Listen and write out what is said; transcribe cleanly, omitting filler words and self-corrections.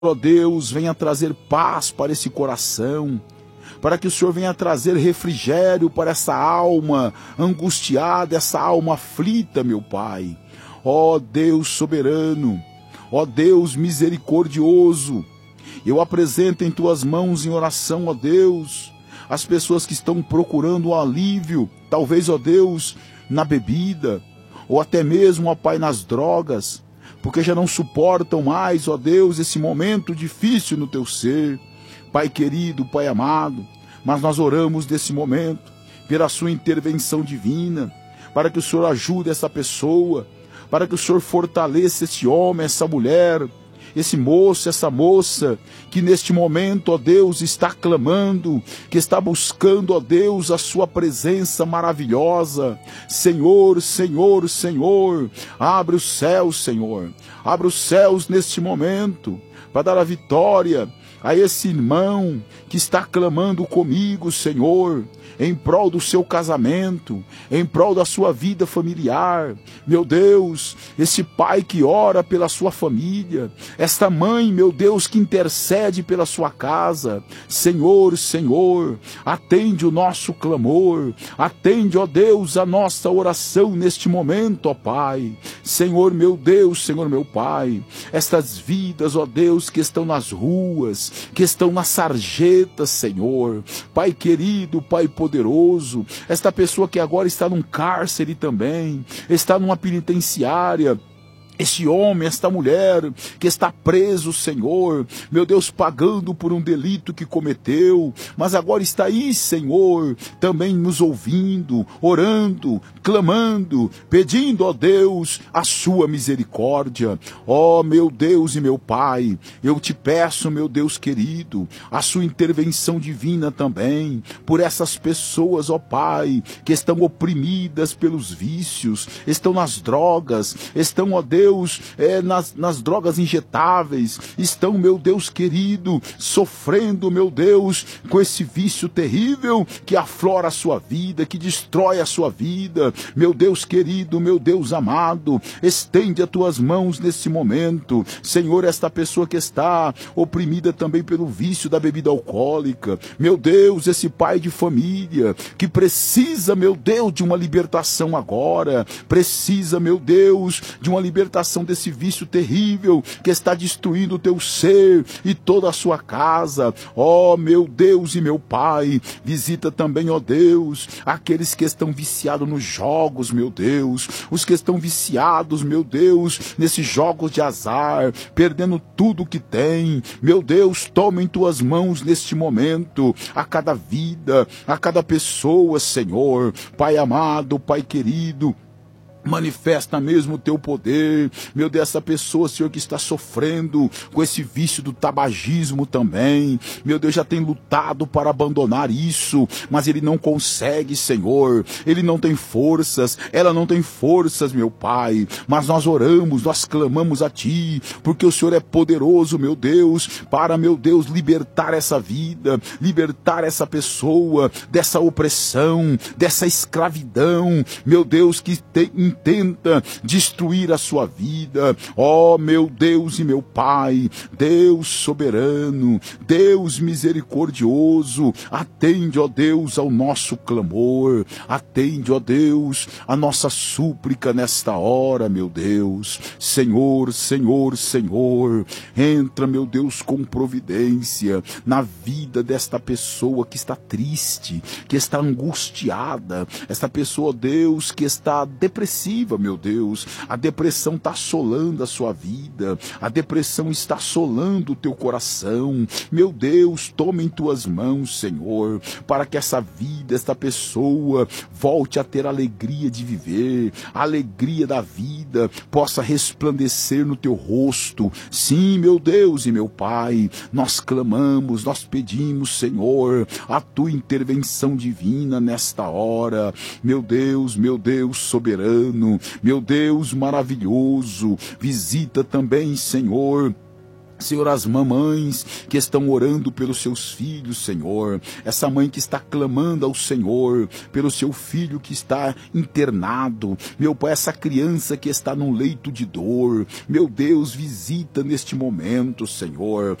ó Deus, venha trazer paz para esse coração, para que o Senhor venha trazer refrigério para essa alma angustiada, essa alma aflita, meu Pai. Ó Deus soberano, ó Deus misericordioso, eu apresento em Tuas mãos em oração, ó Deus, as pessoas que estão procurando um alívio, talvez, ó Deus, na bebida, ou até mesmo, ó Pai, nas drogas, porque já não suportam mais, ó Deus, esse momento difícil no Teu ser. Pai querido, Pai amado, mas nós oramos desse momento, pela Sua intervenção divina, para que o Senhor ajude essa pessoa, para que o Senhor fortaleça esse homem, essa mulher, esse moço, essa moça, que neste momento, ó Deus, está clamando, que está buscando, ó Deus, a Sua presença maravilhosa. Senhor, Senhor, Senhor, abre os céus, Senhor, abre os céus neste momento, para dar a vitória a esse irmão que está clamando comigo, Senhor, em prol do seu casamento, em prol da sua vida familiar. Meu Deus, esse pai que ora pela sua família, esta mãe, meu Deus, que intercede pela sua casa. Senhor, Senhor, atende o nosso clamor, atende, ó Deus, a nossa oração neste momento, ó Pai. Senhor, meu Deus, Senhor, meu Pai, estas vidas, ó Deus, que estão nas ruas, que estão nas sarjetas, Senhor, Pai querido, Pai poderoso, esta pessoa que agora está num cárcere também, está numa penitenciária, este homem, esta mulher que está preso, Senhor, meu Deus, pagando por um delito que cometeu, mas agora está aí, Senhor, também nos ouvindo, orando, clamando, pedindo, ó Deus, a sua misericórdia. Ó meu Deus e meu Pai, eu te peço, meu Deus querido, a sua intervenção divina também, por essas pessoas, ó Pai, que estão oprimidas pelos vícios, estão nas drogas, estão, ó Deus, nas drogas injetáveis, estão, meu Deus querido, sofrendo, meu Deus, com esse vício terrível que aflora a sua vida, que destrói a sua vida. Meu Deus querido, meu Deus amado, estende as tuas mãos nesse momento, Senhor, esta pessoa que está oprimida também pelo vício da bebida alcoólica, meu Deus, esse pai de família que precisa, meu Deus, de uma libertação agora, precisa, meu Deus, de uma libertação desse vício terrível que está destruindo o teu ser e toda a sua casa. Ó meu Deus e meu Pai, visita também, ó Deus, aqueles que estão viciados nos jogos, meu Deus, os que estão viciados, meu Deus, nesses jogos de azar, perdendo tudo que tem. Meu Deus, toma em tuas mãos neste momento a cada vida, a cada pessoa, Senhor, Pai amado, Pai querido, manifesta mesmo o teu poder, meu Deus, essa pessoa, Senhor, que está sofrendo com esse vício do tabagismo também, meu Deus, já tem lutado para abandonar isso, mas ele não consegue, Senhor, ele não tem forças, ela não tem forças, meu Pai, mas nós oramos, nós clamamos a Ti, porque o Senhor é poderoso, meu Deus, para, meu Deus, libertar essa vida, libertar essa pessoa dessa opressão, dessa escravidão, meu Deus, que intenta destruir a sua vida. Ó meu Deus e meu Pai, Deus soberano, Deus misericordioso, atende, ó Deus, ao nosso clamor, atende, ó Deus, a nossa súplica nesta hora, meu Deus. Senhor, Senhor, Senhor, entra, meu Deus, com providência na vida desta pessoa que está triste, que está angustiada, esta pessoa, Deus, que está depressiva, meu Deus, a depressão está assolando a sua vida, a depressão está assolando o teu coração, meu Deus, toma em tuas mãos, Senhor, para que essa vida, esta pessoa, volte a ter a alegria de viver, a alegria da vida, possa resplandecer no teu rosto. Sim, meu Deus e meu Pai, nós clamamos, nós pedimos, Senhor, a tua intervenção divina nesta hora, meu Deus soberano, meu Deus maravilhoso, visita também, Senhor, Senhor, as mamães que estão orando pelos seus filhos, Senhor, essa mãe que está clamando ao Senhor pelo seu filho que está internado, meu Pai, essa criança que está num leito de dor, meu Deus, visita neste momento, Senhor,